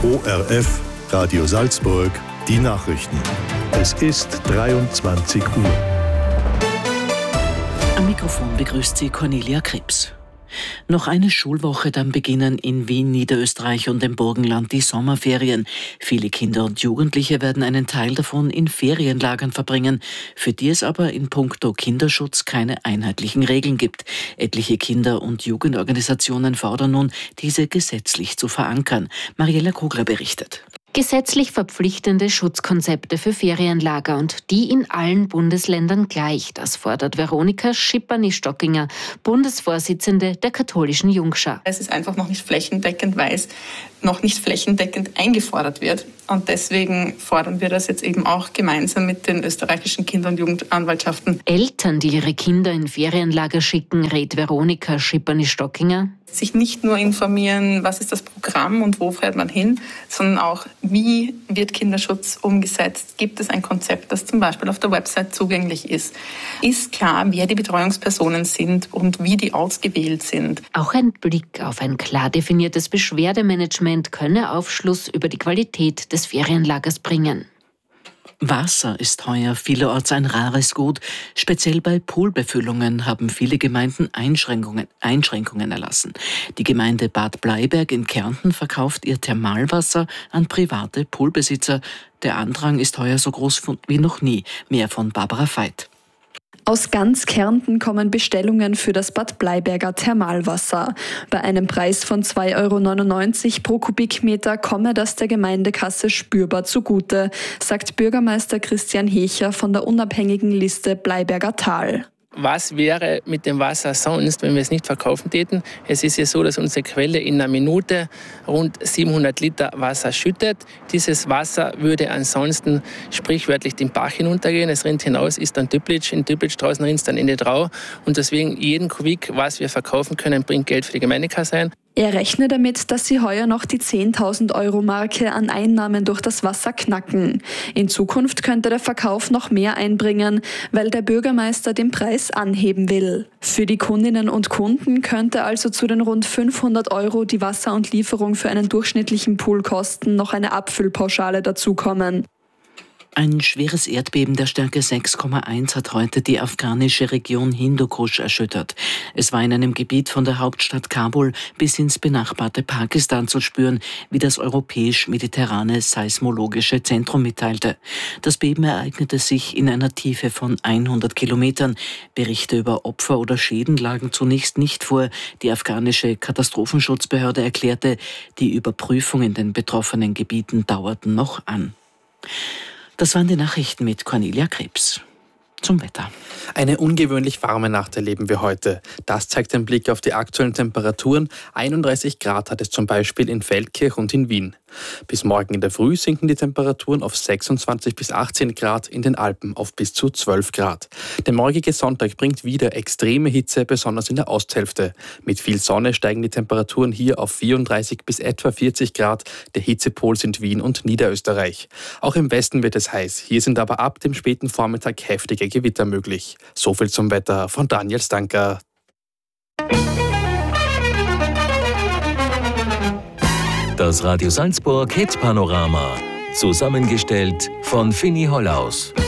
ORF Radio Salzburg, die Nachrichten. Es ist 23 Uhr. Am Mikrofon begrüßt sie Cornelia Krebs. Noch eine Schulwoche, dann beginnen in Wien, Niederösterreich und dem Burgenland die Sommerferien. Viele Kinder und Jugendliche werden einen Teil davon in Ferienlagern verbringen, für die es aber in puncto Kinderschutz keine einheitlichen Regeln gibt. Etliche Kinder- und Jugendorganisationen fordern nun, diese gesetzlich zu verankern. Mariella Kogler berichtet. Gesetzlich verpflichtende Schutzkonzepte für Ferienlager und die in allen Bundesländern gleich. Das fordert Veronika Schipperney-Stockinger, Bundesvorsitzende der katholischen Jungschar. Es ist einfach noch nicht flächendeckend, weil es noch nicht flächendeckend eingefordert wird. Und deswegen fordern wir das jetzt eben auch gemeinsam mit den österreichischen Kinder- und Jugendanwaltschaften. Eltern, die ihre Kinder in Ferienlager schicken, rät Veronika Schipperney-Stockinger. Sich nicht nur informieren, was ist das Programm und wo fährt man hin, sondern auch, wie wird Kinderschutz umgesetzt? Gibt es ein Konzept, das zum Beispiel auf der Website zugänglich ist? Ist klar, wer die Betreuungspersonen sind und wie die ausgewählt sind? Auch ein Blick auf ein klar definiertes Beschwerdemanagement könne Aufschluss über die Qualität des Ferienlagers bringen. Wasser ist heuer vielerorts ein rares Gut. Speziell bei Poolbefüllungen haben viele Gemeinden Einschränkungen erlassen. Die Gemeinde Bad Bleiberg in Kärnten verkauft ihr Thermalwasser an private Poolbesitzer. Der Andrang ist heuer so groß wie noch nie. Mehr von Barbara Veit. Aus ganz Kärnten kommen Bestellungen für das Bad Bleiberger Thermalwasser. Bei einem Preis von 2,99 € pro Kubikmeter komme das der Gemeindekasse spürbar zugute, sagt Bürgermeister Christian Hecher von der unabhängigen Liste Bleiberger Tal. Was wäre mit dem Wasser sonst, wenn wir es nicht verkaufen täten? Es ist ja so, dass unsere Quelle in einer Minute rund 700 Liter Wasser schüttet. Dieses Wasser würde ansonsten sprichwörtlich den Bach hinuntergehen. Es rinnt hinaus, ist dann Düpplitsch. In Düpplitsch draußen rinnt es dann in die Drau. Und deswegen jeden Kubik, was wir verkaufen können, bringt Geld für die Gemeindekasse ein. Er rechne damit, dass sie heuer noch die 10.000 € Marke an Einnahmen durch das Wasser knacken. In Zukunft könnte der Verkauf noch mehr einbringen, weil der Bürgermeister den Preis anheben will. Für die Kundinnen und Kunden könnte also zu den rund 500 €, die Wasser und Lieferung für einen durchschnittlichen Pool kosten, noch eine Abfüllpauschale dazukommen. Ein schweres Erdbeben der Stärke 6,1 hat heute die afghanische Region Hindukusch erschüttert. Es war in einem Gebiet von der Hauptstadt Kabul bis ins benachbarte Pakistan zu spüren, wie das Europäisch-Mediterrane Seismologische Zentrum mitteilte. Das Beben ereignete sich in einer Tiefe von 100 Kilometern. Berichte über Opfer oder Schäden lagen zunächst nicht vor. Die afghanische Katastrophenschutzbehörde erklärte, die Überprüfung in den betroffenen Gebieten dauerten noch an. Das waren die Nachrichten mit Cornelia Krebs. Zum Wetter. Eine ungewöhnlich warme Nacht erleben wir heute. Das zeigt ein Blick auf die aktuellen Temperaturen. 31 Grad hat es zum Beispiel in Feldkirch und in Wien. Bis morgen in der Früh sinken die Temperaturen auf 26 bis 18 Grad, in den Alpen auf bis zu 12 Grad. Der morgige Sonntag bringt wieder extreme Hitze, besonders in der Osthälfte. Mit viel Sonne steigen die Temperaturen hier auf 34 bis etwa 40 Grad. Der Hitzepol sind Wien und Niederösterreich. Auch im Westen wird es heiß. Hier sind aber ab dem späten Vormittag heftige Gewitter möglich. So viel zum Wetter von Daniel Stanker. Das Radio Salzburg Hit Panorama. Zusammengestellt von Fini Hollaus.